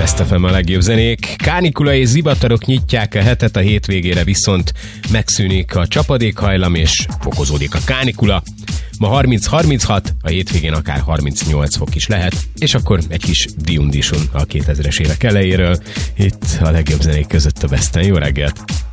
Best FM a legjobb zenék. Kánikula és zivatarok nyitják a hetet, a hétvégére viszont megszűnik a csapadékhajlam és fokozódik a kánikula. Ma 30-36, a hétvégén akár 38 fok is lehet, és akkor egy kis diundison a 2000-es évek elejéről. Itt a legjobb zenék között a Besten. Jó reggelt!